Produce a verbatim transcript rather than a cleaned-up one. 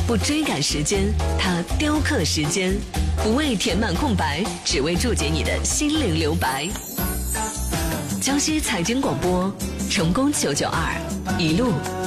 不追赶时间，它雕刻时间，不为填满空白，只为注解你的心灵留白。江西财经广播，成功九九二，一路